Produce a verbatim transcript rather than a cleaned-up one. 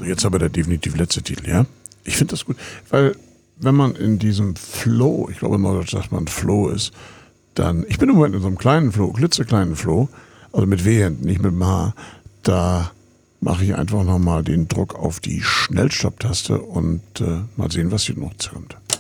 So, jetzt aber der definitiv letzte Titel, ja? Ich finde das gut, weil wenn man in diesem Flow, ich glaube in Neudeutsch sagt man Flow ist, dann, ich bin im Moment in so einem kleinen Flow, klitzekleinen Flow, also mit W hinten, nicht mit dem H, da mache ich einfach nochmal den Druck auf die Schnellstopptaste und äh, mal sehen, was hier noch kommt.